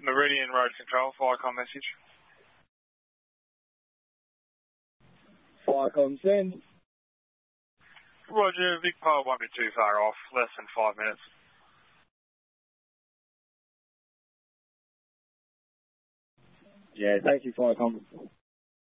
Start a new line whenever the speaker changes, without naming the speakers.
Meridian Road Control, Firecom message.
Firecom send.
Roger, Vicpol won't be too far off, less than 5 minutes.
Yeah, thank you, Firecom.